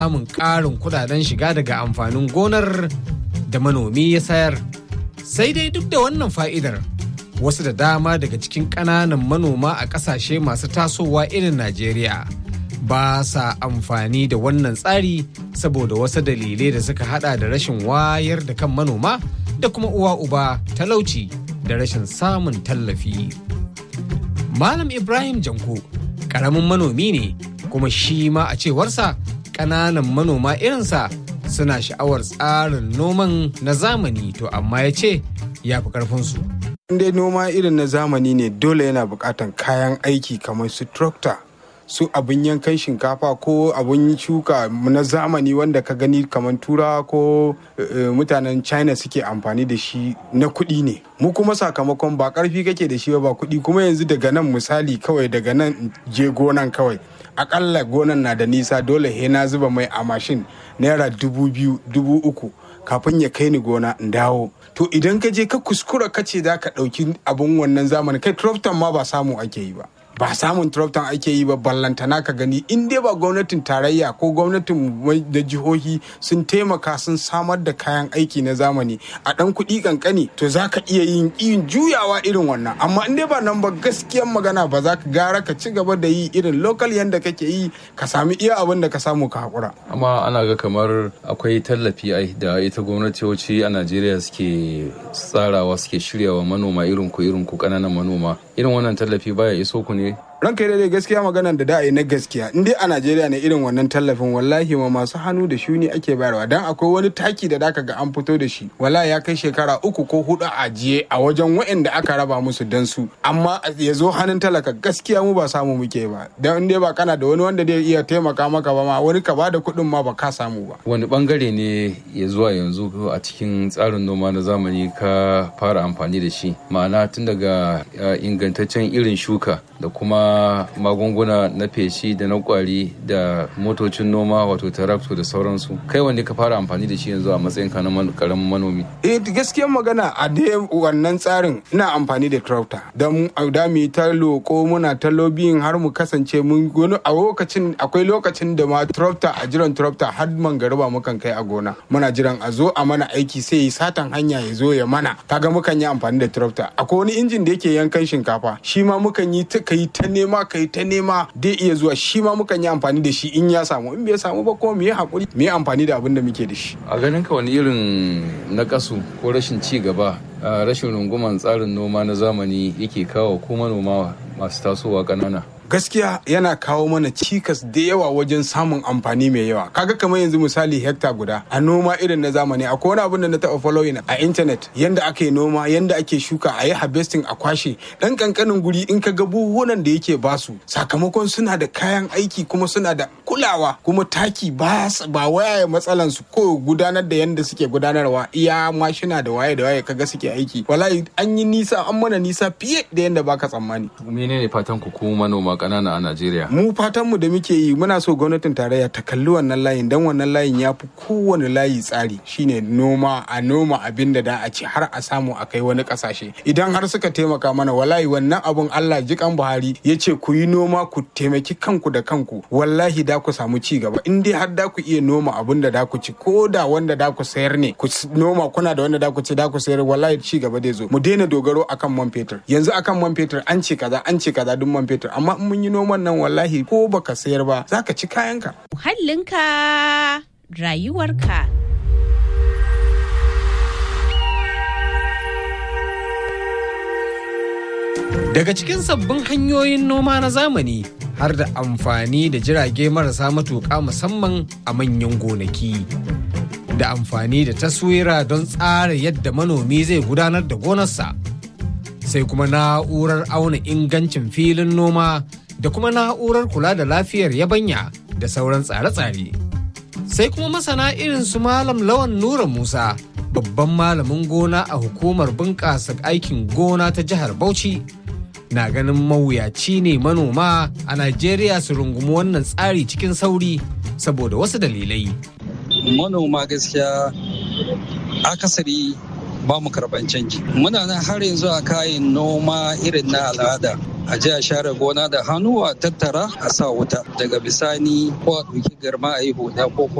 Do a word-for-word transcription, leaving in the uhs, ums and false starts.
samun ƙarin kudaden shiga daga amfanin gonar da manomi ya sayar. Sai dai duk da wannan fa'idar, wasu da dama daga cikin ƙananan manoma a ƙasashe masu tasowa irin Najeriya ba sa amfani da wannan tsari saboda wasu dalilai da suka hada da rashin wayar da kan manoma da kuma uwa uba talauci da rashin samun tallafi. Malam Ibrahim Janko ƙaramin manomi ne, kuma shi ma a cewarsa ƙananan manoma irinsa suna sha'awar tsarin noman na zamani, to amma ya ce ya fi ƙarfinsu. Dai noma irin na zamani ne dole yana buƙatar kayan aiki kamar su tractor, su abin yankan shinkafa ko abin shuka na zamani wanda ka gani kamar turawa ko mutanen China suke amfani da shi na kuɗi ne. Mu kuma sakamakon ba ƙarfi kake da shi ba kuɗi, kuma yanzu daga nan misali kawai daga nan je gonan kawai akalla gonan na da nisa, dole he na zuba mai a mashin naira dubu biyu dubu uku kafin ya kai ni gona in dawo. To idan ka je ka kuskura ka ce za ka ɗauki abin wannan zamani, kai tractor ma ba samu ake yi ba ba samun tractor ake yi ba, ballantana ka gani in dai ba gwamnatin tarayya ko gwamnatin da jihohi sun taimaka sun samar da kayan aiki na zamani a ɗan kuɗi kankani, to za ka iya yin yin juyawa irin wannan. Amma in dai ba nan ba, gaskiyan magana ba za ka gara ka ci gaba da yi irin local yanda kake yi, ka sami iya abin da ka samu ka haƙura. Amma ana ga kamar akwai tallafi ai da ita gwamnatoci a Najeriya suke tsarawa suke shiryawa manoma irin ku irin ku ƙananan manoma. Irin wannan tallafi baya iso ku ne? Ranka dai gaskiya maganan da da'ai na gaskiya, in dai a Najeriya ne irin wannan tallafin, wallahi ma masu hannu da shuni ake bayarwa. Dan akwai wani taki da zaka ga an fito da shi, wallahi ya kai shekara uku ko hudu a ajiye a wajen waɗanda aka raba musu dan su, amma ya zo hannun talaka gaskiya mu ba samu muke ba. Dan in dai ba kana da wani wanda zai iya taimaka maka ba ma, wani ka bada kuɗin ma ba ka samu ba. Wani bangare ne ya zuwa yanzu a cikin tsarin noma na zamani ka fara amfani da shi, ma'ana tun daga ingantaccen irin shuka da kuma magunguna na feshi da na kwari da motocin noma wato tarakto da sauransu, kai wanda ka fara amfani da shi yanzu a matsayin ka na karamin manomi? Eh gaskiyar magana a dai wannan tsarin ina amfani da tractor, don da mu ta loko muna ta lobbying har mu kasance mun gona a lokacin. Akwai lokacin da ma tractor a jiran tractor har man garba mukan kai a gona, muna jiran a zo a mana aiki sai yi satan hanya ya zo ya mana, kaga mukan yi amfani da tractor. Akwai wani injin da yake yankan shinkafa, shi ma mukan yi ta kai ta nema kai ta nema dai iya zuwa, shi ma mukan yi amfani da shi in ya samu, in bai samu ba kuma mu yi hakuri mu yi amfani da abin da muke da shi. A ganin ka wani irin nakasu ko rashin ci gaba rashin runguman tsarin noma na zamani yake kawo ko manoma masu tasowa ƙanana? Gaskiya yana kawo mana cikas da yawa wajen samun amfani mai yawa. Kaga kamar yanzu misali hekta guda a noma irin na zamani, akwai wani abin da na taɓa following a internet, yanda ake noma, yanda ake shuka, a yi harvesting, a kwashe dan kankanin guri. In ka ga buhunan da yake basu, sakamakon suna da kayan aiki kuma suna da kulawa, kuma taki ba ba waya matsalan su ko gudanar da yanda suke gudanarwa, iya mashina da waye da waye kaga suke aiki. Wallahi an yi nisa, an mana nisa fiye da yanda baka tsammani. Menene fatan ku ku manoma ƙanana a Najeriya? Mu fatanmu da muke yi, muna so gwamnatin tarayya ta kalli wannan layin, dan wannan layin ya fi kowane layi tsari, shine noma, a noma abin da da a ci har a samu a kai wani ƙasashe. Idan har suka taimaka mana, wallahi wannan abun Allah jikan Buhari ya ce ku yi noma ku taimaki kanku da kanku, wallahi da ku samu ci gaba. In dai har da ku iya noma abin da da ku ci, ko da wanda da ku sayar ne, ku noma kuna da wanda da ku ci da ku sayar, wallahi ci gaba zai zo. Mu daina dogaro akan man fetur. Yanzu akan man fetur an ce kaza an ce kaza duk man fetur, amma mun yi noman nan wallahi ko baka sayar ba za ka ci kayanka. Muhallinka rayuwarka. Daga cikin sabbin hanyoyin noma na zamani har da amfani da jirage marasa matuƙa musamman a manyan gonaki, da amfani da taswira don tsara yadda manomi zai gudanar da gonarsa, sai kuma na'urar auna ingancin filin noma da kuma na'urar kula da lafiyar yabanya da sauran tsare-tsare. Sai kuma masana irin su Malam Lawan Nura Musa, babban malamin gona a hukumar bunƙasa aikin gona ta jihar Bauchi, na ganin mawuyaci ne manoma a Najeriya su rungumi wannan tsari cikin sauri saboda wasu dalilai. Manoma gaskiya akasari ba mu karɓan canji. Muna nan har yanzu a kayan noma irin na al'ada. a je a share gona da hannu a tattara a sa wuta daga bisani ko a ɗauki garma a yi huda ko